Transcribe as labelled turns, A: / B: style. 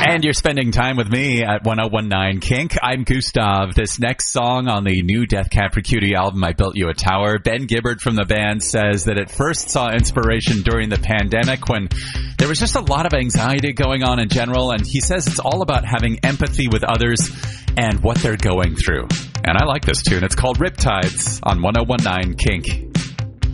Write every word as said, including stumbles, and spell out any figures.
A: And you're spending time with me at one oh one nine Kink. I'm Gustav. This next song on the new Death Cab for Cutie album, I Built You a Tower. Ben Gibbard from the band says that it first saw inspiration during the pandemic when there was just a lot of anxiety going on in general, and he says it's all about having empathy with others and what they're going through. And I like this tune. It's called Riptides on one oh one nine Kink.